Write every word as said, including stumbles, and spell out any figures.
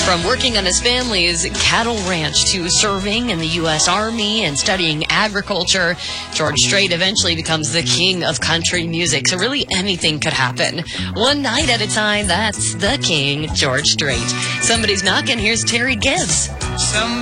From working on his family's cattle ranch to serving in the U S Army and studying agriculture, George Strait eventually becomes the king of country music. So really anything could happen. One night at a time, that's the king, George Strait. Somebody's knocking. Here's Terry Gibbs. Some